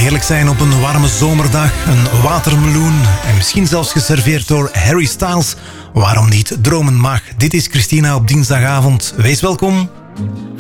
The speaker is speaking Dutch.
heerlijk zijn op een warme zomerdag. Een watermeloen en misschien zelfs geserveerd door Harry Styles. Waarom niet? Dromen mag. Dit is Christina op dinsdagavond. Wees welkom.